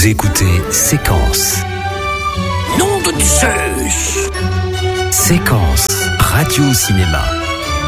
Vous écoutez Séquence. Nom de Zeus. Séquence Radio Cinéma.